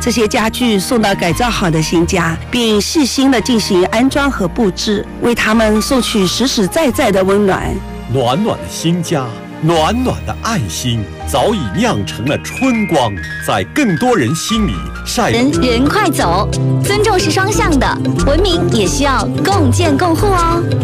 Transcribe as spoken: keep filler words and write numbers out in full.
这些家具送到改造好的新家，并细心的进行安装和布置，为他们送去实实在在的温暖。 暖暖的新家，暖暖的爱心，早已酿成了春光，在更多人心里晒。 人人快走，尊重是双向的，文明也需要共建共护哦。